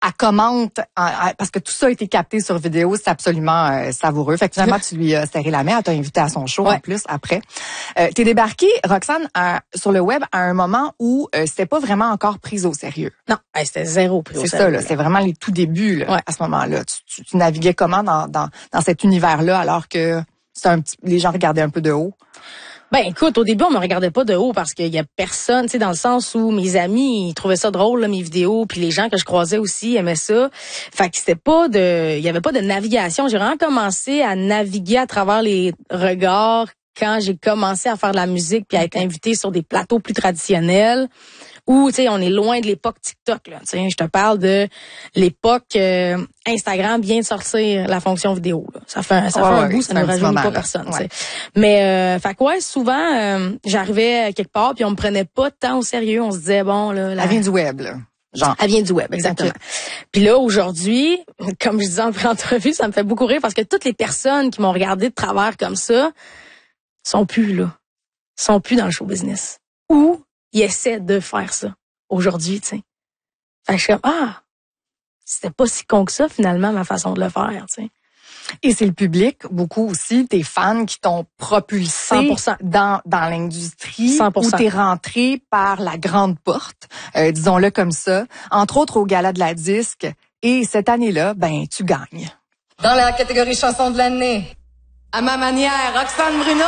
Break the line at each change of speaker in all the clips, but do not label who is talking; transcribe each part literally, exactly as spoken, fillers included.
elle commente, euh, parce que tout ça a été capté sur vidéo, c'est absolument euh, savoureux. Fait que finalement, tu lui as serré la main, elle t'a invité à son show
ouais.
en plus après. Euh, t'es débarquée, Roxane, à, sur le web à un moment où euh, c'était pas vraiment encore prise au sérieux.
Non, hey, c'était zéro prise au
c'est
sérieux.
C'est ça, là, c'est vraiment les tout débuts là,
ouais.
à ce moment-là. Tu, tu, tu naviguais comment dans, dans, dans cet univers-là alors que c'est un petit, les gens regardaient un peu de haut?
Ben écoute, au début on me regardait pas de haut parce qu'il y a personne, tu sais, dans le sens où mes amis ils trouvaient ça drôle là, mes vidéos, puis les gens que je croisais aussi aimaient ça. Fait que c'était pas de, il y avait pas de navigation. J'ai vraiment commencé à naviguer à travers les regards quand j'ai commencé à faire de la musique puis à être invitée sur des plateaux plus traditionnels. Où, tu sais, on est loin de l'époque TikTok, là. Tu sais, je te parle de l'époque euh, Instagram vient de sortir la fonction vidéo, là. Ça fait, ça
ouais,
fait
ouais,
un bout, ça ne rajeunit
moment,
pas
là.
personne,
ouais.
tu sais. Mais, euh, fait que ouais, souvent, euh, j'arrivais quelque part puis on me prenait pas tant au sérieux. On se disait, bon, là... La...
Elle vient du web, là. Genre.
Elle vient du web, exactement. Okay. Puis là, aujourd'hui, comme je disais en pré-entrevue, ça me fait beaucoup rire parce que toutes les personnes qui m'ont regardé de travers comme ça sont plus là. Sont plus dans le show business. Ou ils essaient de faire ça aujourd'hui, tu sais. Fait que je suis comme, ah, c'était pas si con que ça, finalement, ma façon de le faire, tu sais.
Et c'est le public, beaucoup aussi, tes fans qui t'ont propulsé
cent pour cent
dans dans l'industrie,
cent pour cent
où t'es rentré par la grande porte, euh, disons-le comme ça, entre autres au Gala de la Disque. Et cette année-là, ben, tu gagnes.
Dans la catégorie chanson de l'année, à ma manière, Roxane Bruno.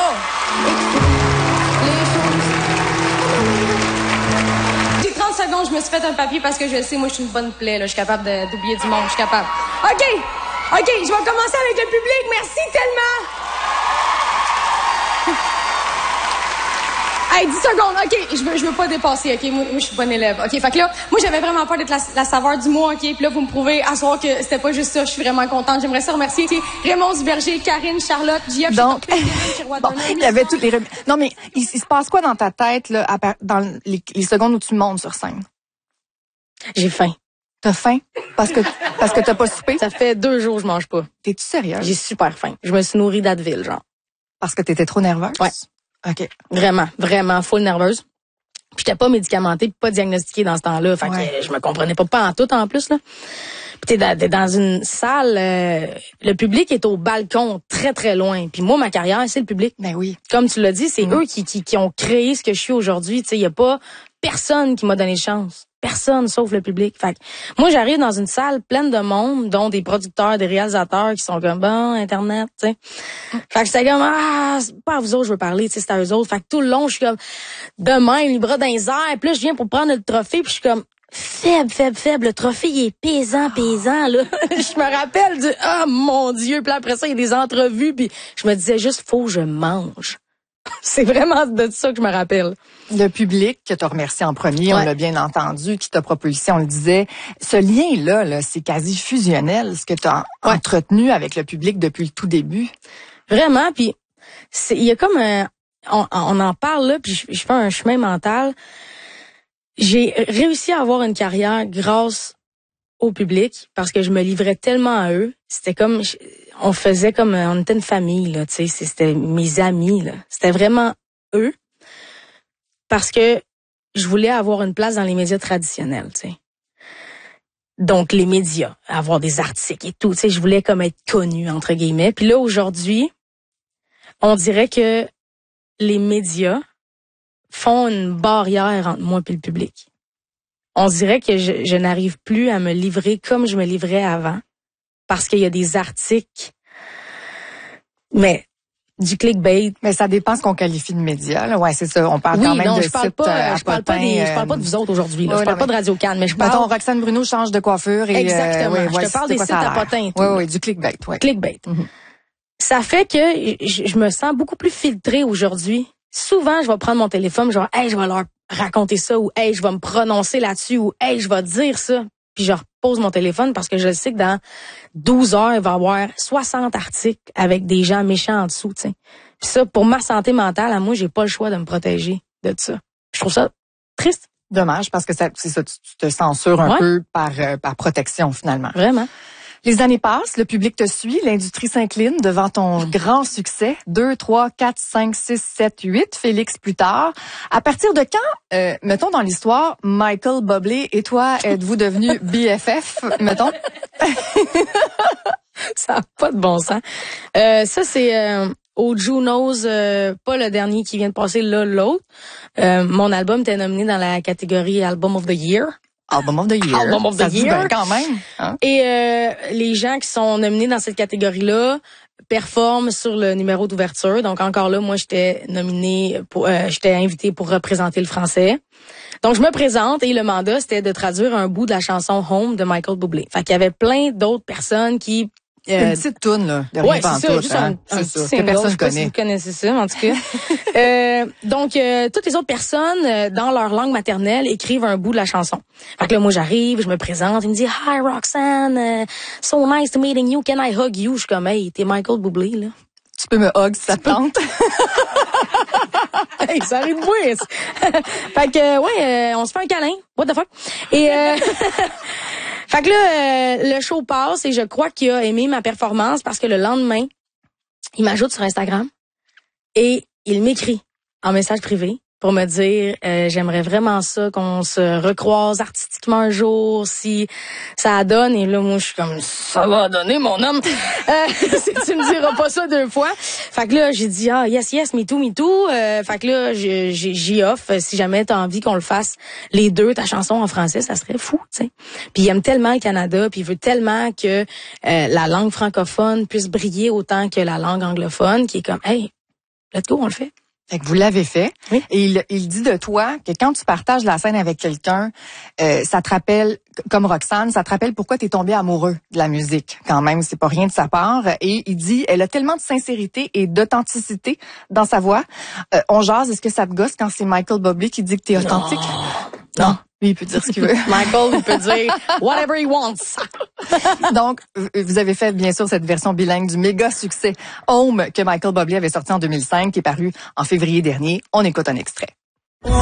Secondes, je me suis fait un papier parce que je sais, moi, je suis une bonne plaie, là. Je suis capable de, d'oublier du monde. Je suis capable. OK! OK, je vais commencer avec le public. Merci tellement! Hey, dix secondes. OK, je veux, je veux pas dépasser. OK, moi, moi je suis bonne élève. OK, fait que là, moi, j'avais vraiment peur d'être la, la saveur du mois. OK, puis là, vous me prouvez à soir que c'était pas juste ça. Je suis vraiment contente. J'aimerais ça remercier Raymond Duberger, Karine, Charlotte, J F.
Donc, bon, il y avait toutes les... Rem... Non, mais il, il se passe quoi dans ta tête, là, à, dans les, les secondes où tu montes sur scène?
J'ai faim.
T'as faim? Parce que, parce que t'as pas soupé?
Ça fait deux jours que je mange pas.
T'es-tu sérieuse?
J'ai super faim. Je me suis nourrie d'Advil, genre.
Parce que t'étais trop nerveuse?
Ouais.
OK.
Vraiment, vraiment full nerveuse. Puis j'étais pas médicamentée, pas diagnostiquée dans ce temps-là. Fait
ouais.
que je me comprenais pas, pas en tout en plus, là. Puis t'es dans, t'es dans une salle, euh, le public est au balcon, très très loin. Puis moi, ma carrière, c'est le public.
Ben oui.
Comme tu l'as dit, c'est
mmh.
eux qui, qui, qui ont créé ce que je suis aujourd'hui. Tu sais, il y a pas personne qui m'a donné chance. Personne sauf le public. Fait que moi, j'arrive dans une salle pleine de monde, dont des producteurs, des réalisateurs qui sont comme, bon, Internet, tu sais. Fait que c'était comme, ah, c'est pas à vous autres, je veux parler, tu sais, c'est à eux autres. Fait que tout le long, je suis comme, de même, les bras dans les airs. Puis là, je viens pour prendre le trophée, puis je suis comme, faible, faible, faible. Le trophée, il est pesant, pesant, là. Je me rappelle du, ah, mon Dieu. Puis là, après ça, il y a des entrevues, puis je me disais juste, faut que je mange. C'est vraiment de ça que je me rappelle.
Le public que tu as remercié en premier, ouais. On l'a bien entendu, qui t'a propulsé, on le disait. Ce lien-là, là, c'est quasi fusionnel, ce que tu as ouais. entretenu avec le public depuis le tout début.
Vraiment, puis il y a comme un... On, on en parle là, puis je, je fais un chemin mental. J'ai réussi à avoir une carrière grâce au public parce que je me livrais tellement à eux. C'était comme... On faisait comme... On était une famille, là, tu sais. C'était mes amis, là. C'était vraiment eux. Parce que je voulais avoir une place dans les médias traditionnels, tu sais. Donc, les médias, avoir des articles et tout, tu sais. Je voulais comme être connue, entre guillemets. Puis là, aujourd'hui, on dirait que les médias font une barrière entre moi et le public. On dirait que je, je n'arrive plus à me livrer comme je me livrais avant. Parce qu'il y a des articles, mais du clickbait.
Mais ça dépend ce qu'on qualifie de médias, là. Ouais, c'est ça. On parle
oui,
quand même
non,
de
je parle
sites,
pas,
euh,
je parle pas des, euh, je parle pas de vous autres aujourd'hui, là. Ouais, je parle non, pas de Radio-Can, mais je parle.
Mettons, Roxane Bruno change de coiffure et.
Exactement.
Euh, ouais,
je
ouais,
te parle des sites à potins.
Oui, oui, du clickbait, ouais.
Clickbait. Mm-hmm. Ça fait que je, je me sens beaucoup plus filtrée aujourd'hui. Souvent, je vais prendre mon téléphone, je vais, hey, je vais leur raconter ça, ou hey, je vais me prononcer là-dessus, ou hey, je vais dire ça. Puis je repose mon téléphone parce que je sais que dans douze heures, il va y avoir soixante articles avec des gens méchants en dessous, tu sais. Puis ça, pour ma santé mentale, à moi, j'ai pas le choix de me protéger de ça. Je trouve ça triste.
Dommage, parce que ça, c'est ça, tu te censures un ouais. peu par, euh, par protection, finalement.
Vraiment.
Les années passent, le public te suit, l'industrie s'incline devant ton grand succès. Deux, trois, quatre, cinq, six, sept, huit, Félix plus tard. À partir de quand, euh, mettons dans l'histoire, Michael Bublé et toi êtes-vous devenus B F F, mettons?
Ça n'a pas de bon sens. Euh, ça, c'est euh, au Junos, euh, pas le dernier qui vient de passer, là, l'autre. Euh, mon album était nominé dans la catégorie Album of the Year.
Album of the Year.
Album of the
ça se dit
Year.
bien quand même. Hein?
Et euh, les gens qui sont nominés dans cette catégorie-là performent sur le numéro d'ouverture. Donc encore là, moi j'étais nominée pour, euh, j'étais invitée pour représenter le français. Donc je me présente et le mandat c'était de traduire un bout de la chanson Home de Michael Bublé. Fait qu'il y avait plein d'autres personnes qui
Euh, une petite toune, là. De
ouais,
rien
c'est ça,
tout,
juste
hein?
un, un
c'est ça,
single,
que personne
je sais pas
connaît.
si vous connaissez ça, en tout cas. euh, donc, euh, toutes les autres personnes, euh, dans leur langue maternelle, écrivent un bout de la chanson. Fait que là, moi, j'arrive, je me présente, il me dit « Hi, Roxanne, uh, so nice to meeting you, can I hug you? » Je suis comme « Hey, t'es Michael Bublé, là. »
Tu peux me hug si ça te tente.
Hey, ça arrive de voir. Fait que, ouais, euh, on se fait un câlin. What the fuck? Et, euh, fait que là, euh, le show passe et je crois qu'il a aimé ma performance parce que le lendemain, il m'ajoute sur Instagram et il m'écrit en message privé pour me dire euh, j'aimerais vraiment ça qu'on se recroise artistiquement un jour si ça donne. Et là moi je suis comme ça va donner mon homme. Euh, si tu me diras pas ça deux fois. Fait que là j'ai dit ah yes yes me too me too. Euh, fait que là j'ai j'y offre si jamais t'as envie qu'on le fasse les deux ta chanson en français ça serait fou tu sais. Puis il aime tellement le Canada puis il veut tellement que euh, la langue francophone puisse briller autant que la langue anglophone qui est comme hey let's go on le fait.
Fait que vous l'avez fait.
Oui.
Et il, il dit de toi que quand tu partages la scène avec quelqu'un, euh, ça te rappelle, comme Roxane, ça te rappelle pourquoi t'es tombé amoureux de la musique. Quand même, c'est pas rien de sa part. Et il dit, elle a tellement de sincérité et d'authenticité dans sa voix. Euh, on jase, est-ce que ça te gosse quand c'est Michael Bublé qui dit que t'es authentique?
Non.
non. Lui, il peut dire ce qu'il veut.
Michael, il peut dire whatever he wants.
Donc, vous avez fait, bien sûr, cette version bilingue du méga succès Home que Michael Bublé avait sorti en deux mille cinq, qui est paru en février dernier. On écoute un extrait.